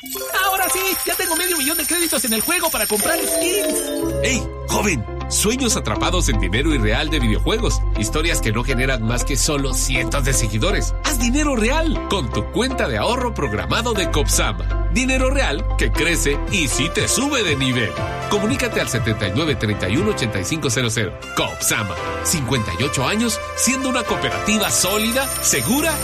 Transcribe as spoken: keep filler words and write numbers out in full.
Ahora sí, ya tengo medio millón de créditos en el juego para comprar skins. ¡Ey, joven! Sueños atrapados en dinero irreal de videojuegos. Historias que no generan más que solo cientos de seguidores. Haz dinero real con tu cuenta de ahorro programado de Copsama. Dinero real que crece y sí te sube de nivel. Comunícate al setenta y nueve, treinta y uno, ochenta y cinco cero cero. Copsama. cincuenta y ocho años siendo una cooperativa sólida, segura